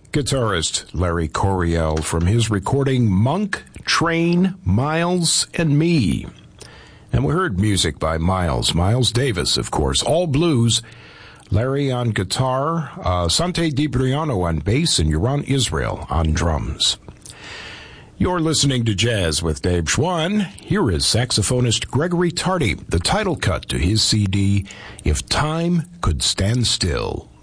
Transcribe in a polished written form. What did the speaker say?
guitarist Larry Coryell from his recording Monk, Train, Miles, and Me. And we heard music by Miles Davis, of course, all blues. Larry on guitar, Sante DiBriano on bass, and Yaron Israel on drums. You're listening to Jazz with Dave Schwann. Here is saxophonist Gregory Tardy, the title cut to his CD, If Time Could Stand Still.